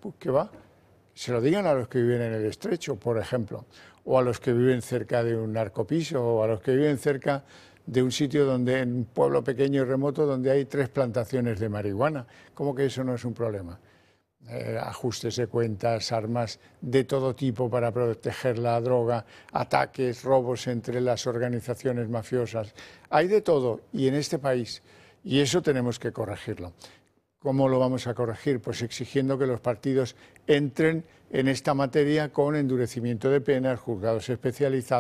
Pues que va, se lo digan a los que viven en el Estrecho, por ejemplo, o a los que viven cerca de un narcopiso, o a los que viven cerca de un sitio donde, en un pueblo pequeño y remoto, donde hay 3 plantaciones de marihuana. ¿Cómo que eso no es un problema? Ajustes de cuentas, armas de todo tipo para proteger la droga, ataques, robos entre las organizaciones mafiosas. Hay de todo, y en este país, y eso tenemos que corregirlo. ¿Cómo lo vamos a corregir? Pues exigiendo que los partidos entren en esta materia con endurecimiento de penas, juzgados especializados.